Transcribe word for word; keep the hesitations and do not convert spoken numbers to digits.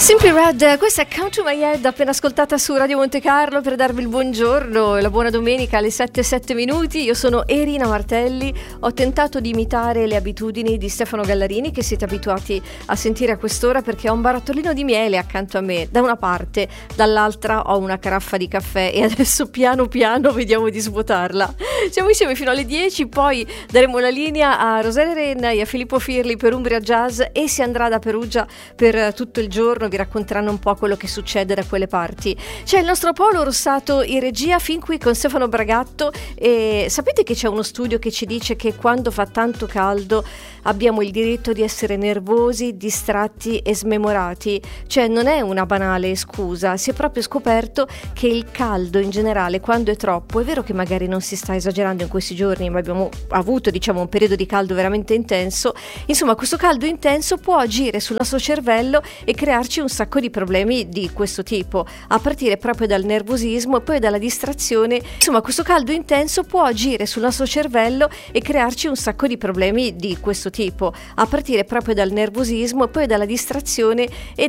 Simply Red, questa è Count to My Head, appena ascoltata su Radio Monte Carlo per darvi il buongiorno e la buona domenica alle sette e sette minuti. Io sono Erina Martelli, ho tentato di imitare le abitudini di Stefano Gallarini che siete abituati a sentire a quest'ora, perché ho un barattolino di miele accanto a me da una parte, dall'altra ho una caraffa di caffè e adesso piano piano vediamo di svuotarla. Siamo insieme fino alle dieci, poi daremo la linea a Rosele Renna e a Filippo Firli per Umbria Jazz e si andrà da Perugia per tutto il giorno. Vi racconteranno un po' quello che succede da quelle parti. C'è il nostro Paolo Rossato in regia, fin qui con Stefano Bragatto. E sapete che c'è uno studio che ci dice che quando fa tanto caldo abbiamo il diritto di essere nervosi, distratti e smemorati? Cioè non è una banale scusa, si è proprio scoperto che il caldo in generale, quando è troppo, è vero che magari non si sta esagerando in questi giorni, ma abbiamo avuto diciamo un periodo di caldo veramente intenso. Insomma, questo caldo intenso può agire sul nostro cervello e crearci un sacco di problemi di questo tipo, a partire proprio dal nervosismo e poi dalla distrazione. Insomma, questo caldo intenso può agire sul nostro cervello e crearci un sacco di problemi di questo tipo, a partire proprio dal nervosismo e poi dalla distrazione e